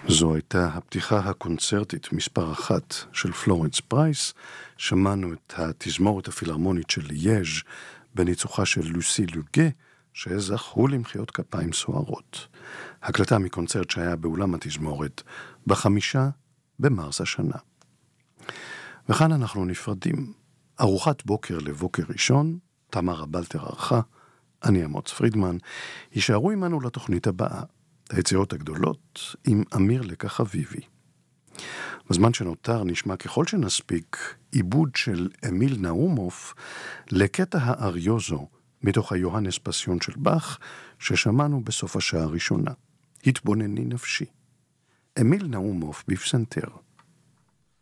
זו הייתה הפתיחה הקונצרטית מספר 1 של פלורנס פרייס. שמענו את התזמורת הפילהרמונית של ליאז' בניצוחה של לוסי לוגה, שזכו למחיאות כפיים סוערות. הקלטה מקונצרט שהיה באולם התזמורת ב5 במרס השנה. וכאן אנחנו נפרדים. ארוחת בוקר לבוקר ראשון, תמרה בלטר ערכה, אני אמוץ פרידמן. יישארו עמנו לתוכנית הבאה, היצירות הגדולות עם אמיר לקח אביבי. בזמן שנותר נשמע ככל שנספיק עיבוד של אמיל נאומוף לקטע האריוזו מתוך היוהנס פסיון של באך ששמענו בסוף השעה הראשונה. התבונני נפשי. אמיל נאומוף בפסנתר.